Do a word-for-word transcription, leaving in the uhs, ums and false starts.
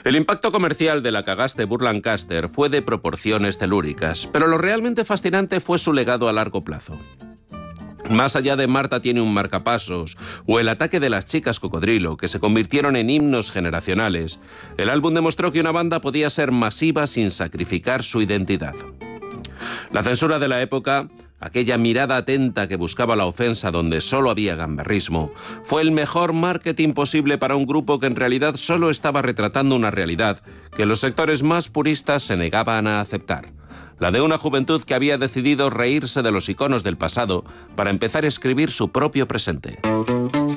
El impacto comercial de La cagaste Burlancaster fue de proporciones telúricas, pero lo realmente fascinante fue su legado a largo plazo. Más allá de Marta tiene un marcapasos o el ataque de las chicas cocodrilo, que se convirtieron en himnos generacionales, el álbum demostró que una banda podía ser masiva sin sacrificar su identidad. La censura de la época, aquella mirada atenta que buscaba la ofensa donde solo había gamberrismo, fue el mejor marketing posible para un grupo que en realidad solo estaba retratando una realidad que los sectores más puristas se negaban a aceptar. La de una juventud que había decidido reírse de los iconos del pasado para empezar a escribir su propio presente.